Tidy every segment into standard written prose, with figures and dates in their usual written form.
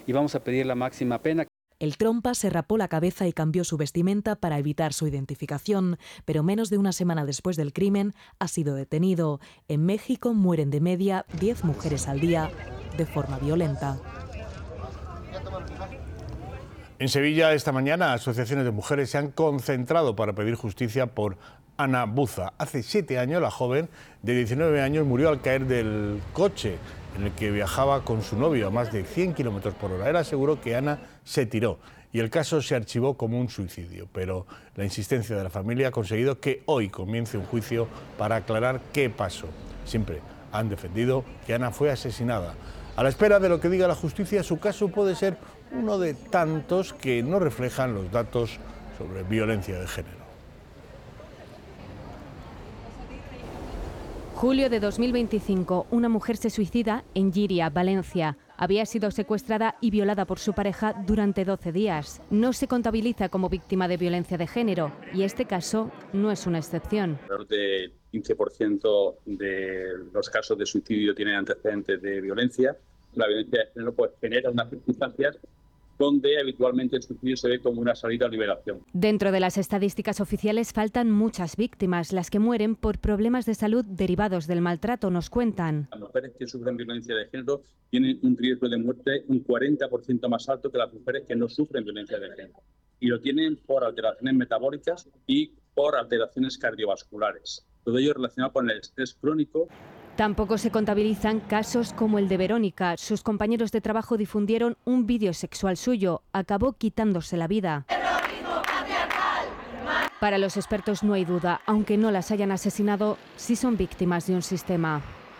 y vamos a pedir la máxima pena. El trompa se rapó la cabeza y cambió su vestimenta para evitar su identificación, pero menos de una semana después del crimen ha sido detenido. En México mueren de media 10 mujeres al día de forma violenta. En Sevilla, esta mañana, asociaciones de mujeres se han concentrado para pedir justicia por Ana Buza. Hace 7 años, la joven de 19 años murió al caer del coche en el que viajaba con su novio a más de 100 kilómetros por hora. Él aseguró que Ana se tiró y el caso se archivó como un suicidio, pero la insistencia de la familia ha conseguido que hoy comience un juicio para aclarar qué pasó. Siempre han defendido que Ana fue asesinada. A la espera de lo que diga la justicia, su caso puede ser uno de tantos que no reflejan los datos sobre violencia de género. Julio de 2025, una mujer se suicida en Llíria, Valencia. Había sido secuestrada y violada por su pareja durante 12 días. No se contabiliza como víctima de violencia de género y este caso no es una excepción. Alrededor del 15% de los casos de suicidio tienen antecedentes de violencia. La violencia de género pues genera unas circunstancias donde habitualmente el suicidio se ve como una salida a liberación. Dentro de las estadísticas oficiales faltan muchas víctimas, las que mueren por problemas de salud derivados del maltrato, nos cuentan. Las mujeres que sufren violencia de género tienen un riesgo de muerte un 40% más alto que las mujeres que no sufren violencia de género. Y lo tienen por alteraciones metabólicas y por alteraciones cardiovasculares. Todo ello relacionado con el estrés crónico. Tampoco se contabilizan casos como el de Verónica. Sus compañeros de trabajo difundieron un vídeo sexual suyo. Acabó quitándose la vida. Para los expertos no hay duda, aunque no las hayan asesinado, sí son víctimas de un sistema.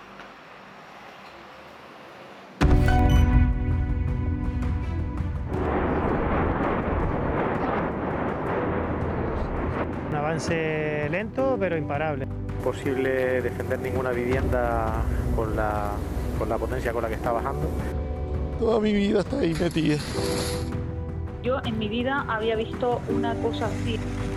Un avance lento pero imparable. Imposible defender ninguna vivienda con la potencia con la que está bajando. Toda mi vida está ahí metida. Yo en mi vida había visto una cosa así.